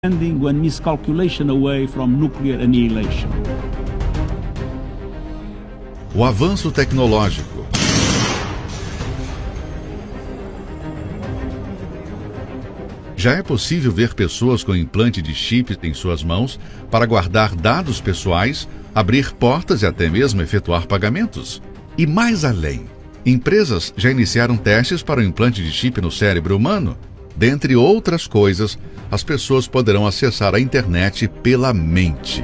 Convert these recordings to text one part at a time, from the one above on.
one miscalculation away from nuclear annihilation. O avanço tecnológico. Já é possível ver pessoas com implante de chip em suas mãos para guardar dados pessoais, abrir portas e até mesmo efetuar pagamentos. E mais além, empresas já iniciaram testes para o implante de chip no cérebro humano. Dentre outras coisas, as pessoas poderão acessar a internet pela mente.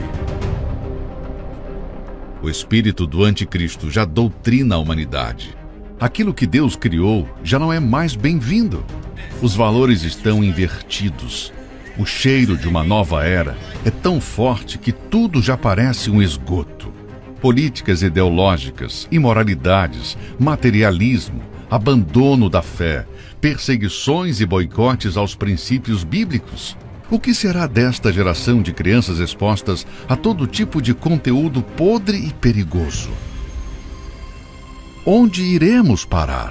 O espírito do anticristo já doutrina a humanidade. Aquilo que Deus criou já não é mais bem-vindo. Os valores estão invertidos. O cheiro de uma nova era é tão forte que tudo já parece um esgoto. Políticas ideológicas, imoralidades, materialismo, abandono da fé, perseguições e boicotes aos princípios bíblicos. O que será desta geração de crianças expostas a todo tipo de conteúdo podre e perigoso? Onde iremos parar?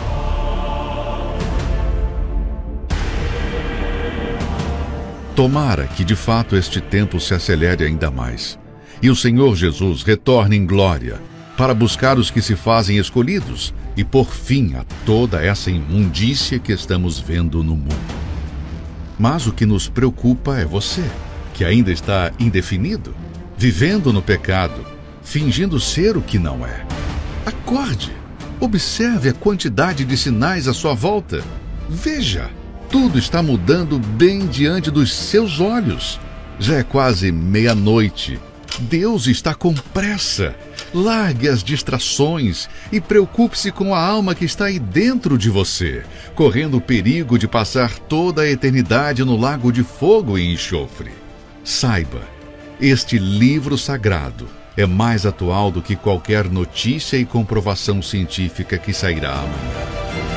Tomara que de fato este tempo se acelere ainda mais e o Senhor Jesus retorne em glória para buscar os que se fazem escolhidos e pôr fim a toda essa imundícia que estamos vendo no mundo. Mas o que nos preocupa é você, que ainda está indefinido, vivendo no pecado, fingindo ser o que não é. Acorde! Observe a quantidade de sinais à sua volta. Veja! Tudo está mudando bem diante dos seus olhos. Já é quase meia-noite. Deus está com pressa. Largue as distrações e preocupe-se com a alma que está aí dentro de você, correndo o perigo de passar toda a eternidade no lago de fogo e enxofre. Saiba, este livro sagrado é mais atual do que qualquer notícia e comprovação científica que sairá amanhã.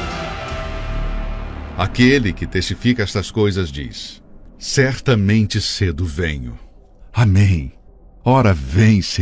Aquele que testifica estas coisas diz: certamente cedo venho. Amém. Ora vem, Senhor.